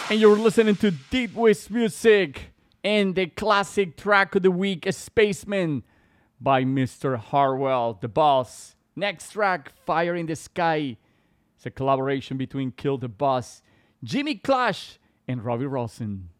And you're listening to Deep West Music and the classic track of the week, Spaceman by Mr. Harwell, the boss. Next track, Fire in the Sky. It's a collaboration between Kill the Boss, Jimmy Clash, and Robbie Rosen.